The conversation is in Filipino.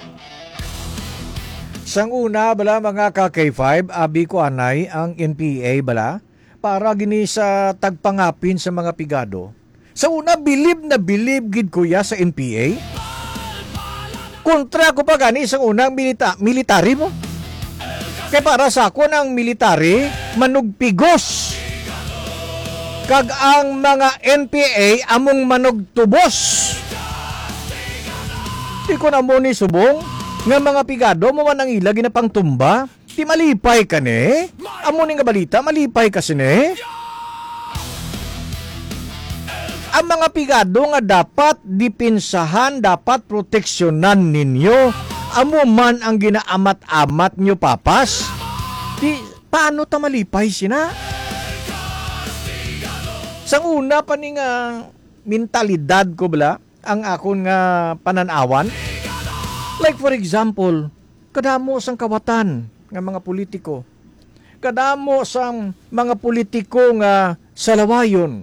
Sang una bala mga ka-K5, abi ko anay ang NPA bala para gini sa tagpangapin sa mga pigado. Sa una bilib na bilib gid kuya sa NPA. Kontra ko pa gani sa unang military mo. Kaya para sa ako ng military manugpigos. Kag ang mga NPA among manugtubos. Di ko na mo ni subong nga mga pigado mo man ang ila ginapang tumba. Di malipay ka ne. Amo ni nga balita malipay ka sine. Ang mga pigado nga dapat dipinsahan, dapat proteksyonan ninyo. Amo man ang ginaamat-amat nyo papas. Di paano ta malipay sina? Sang una pa ni nga mentalidad ko bala ang akon nga pananawan. Like for example, kadamo sang kawatan nga mga politiko. Kadamo sang mga politiko nga salawayon.